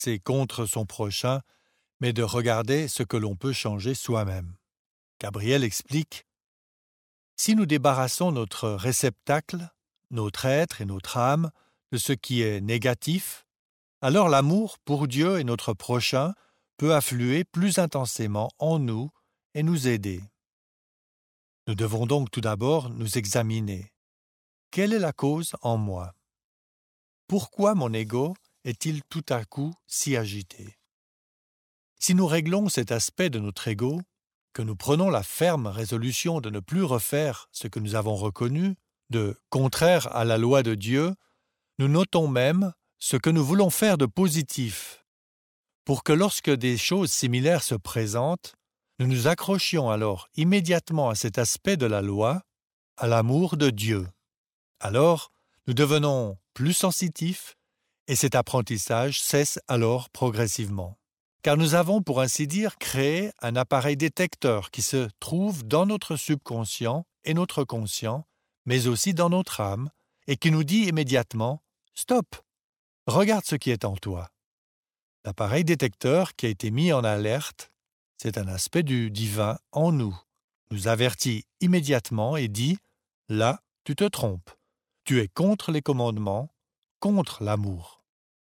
c'est contre son prochain, mais de regarder ce que l'on peut changer soi-même. Gabriel explique « Si nous débarrassons notre réceptacle, notre être et notre âme, de ce qui est négatif, alors l'amour pour Dieu et notre prochain peut affluer plus intensément en nous et nous aider. Nous devons donc tout d'abord nous examiner. Quelle est la cause en moi? Pourquoi mon ego est-il tout à coup si agité? Si nous réglons cet aspect de notre ego, que nous prenons la ferme résolution de ne plus refaire ce que nous avons reconnu, de contraire à la loi de Dieu, nous notons même ce que nous voulons faire de positif, pour que lorsque des choses similaires se présentent, nous nous accrochions alors immédiatement à cet aspect de la loi, à l'amour de Dieu. Alors, nous devenons plus sensitifs et cet apprentissage cesse alors progressivement. Car nous avons, pour ainsi dire, créé un appareil détecteur qui se trouve dans notre subconscient et notre conscient, mais aussi dans notre âme, et qui nous dit immédiatement « Stop! Regarde ce qui est en toi ». L'appareil détecteur qui a été mis en alerte, c'est un aspect du divin en nous, nous avertit immédiatement et dit « Là, tu te trompes. Tu es contre les commandements, contre l'amour. »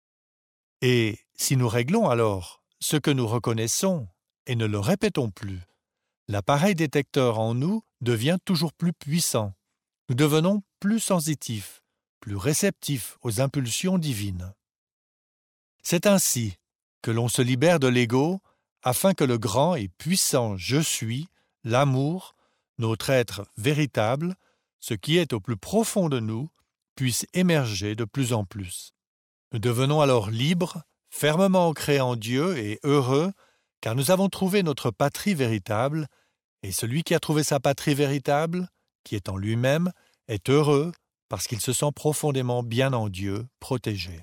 Et si nous réglons alors ce que nous reconnaissons et ne le répétons plus, l'appareil détecteur en nous devient toujours plus puissant. Nous devenons plus sensitifs, plus réceptifs aux impulsions divines. C'est ainsi que l'on se libère de l'ego afin que le grand et puissant « Je suis », l'amour, notre être véritable, ce qui est au plus profond de nous, puisse émerger de plus en plus. Nous devenons alors libres, fermement ancrés en Dieu et heureux, car nous avons trouvé notre patrie véritable, et celui qui a trouvé sa patrie véritable, qui est en lui-même, est heureux parce qu'il se sent profondément bien en Dieu, protégé.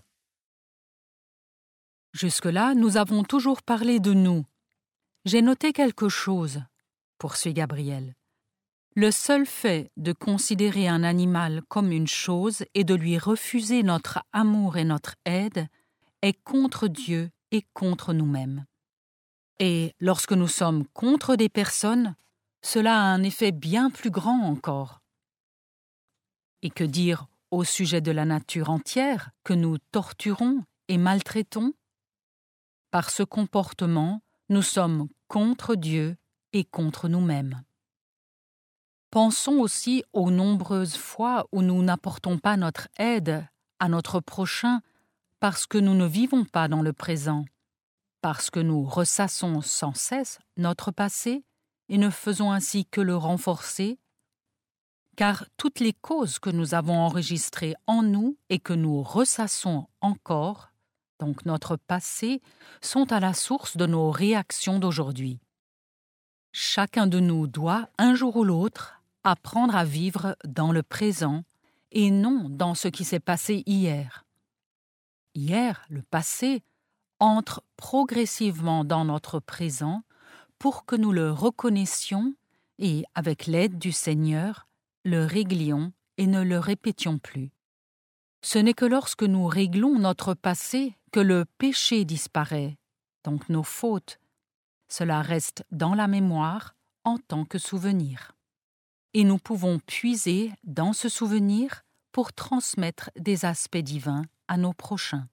Jusque-là, nous avons toujours parlé de nous. J'ai noté quelque chose, poursuit Gabriel. Le seul fait de considérer un animal comme une chose et de lui refuser notre amour et notre aide est contre Dieu et contre nous-mêmes. Et lorsque nous sommes contre des personnes, cela a un effet bien plus grand encore. Et que dire au sujet de la nature entière que nous torturons et maltraitons? Par ce comportement, nous sommes contre Dieu et contre nous-mêmes. Pensons aussi aux nombreuses fois où nous n'apportons pas notre aide à notre prochain parce que nous ne vivons pas dans le présent, parce que nous ressassons sans cesse notre passé et ne faisons ainsi que le renforcer, car toutes les causes que nous avons enregistrées en nous et que nous ressassons encore, donc notre passé, sont à la source de nos réactions d'aujourd'hui. Chacun de nous doit, un jour ou l'autre, apprendre à vivre dans le présent et non dans ce qui s'est passé hier. Hier, le passé, entre progressivement dans notre présent pour que nous le reconnaissions et, avec l'aide du Seigneur, le réglions et ne le répétions plus. Ce n'est que lorsque nous réglons notre passé que le péché disparaît, donc nos fautes. Cela reste dans la mémoire en tant que souvenir. Et nous pouvons puiser dans ce souvenir pour transmettre des aspects divins à nos prochains.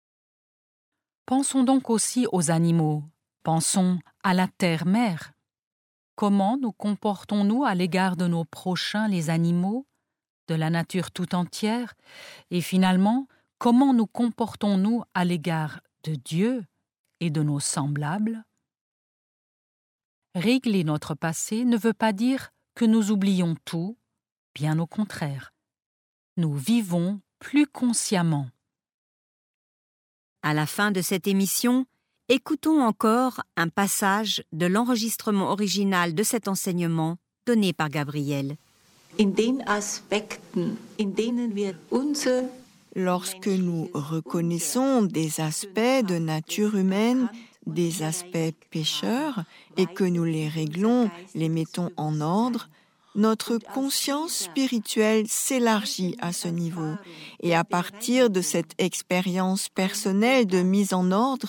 Pensons donc aussi aux animaux, pensons à la terre-mère. Comment nous comportons-nous à l'égard de nos prochains, les animaux, de la nature tout entière, et finalement, comment nous comportons-nous à l'égard de Dieu et de nos semblables? Régler notre passé ne veut pas dire que nous oublions tout, bien au contraire. Nous vivons plus consciemment. À la fin de cette émission, écoutons encore un passage de l'enregistrement original de cet enseignement donné par Gabriel. Lorsque nous reconnaissons des aspects de nature humaine, des aspects pécheurs, et que nous les réglons, les mettons en ordre, notre conscience spirituelle s'élargit à ce niveau. Et à partir de cette expérience personnelle de mise en ordre,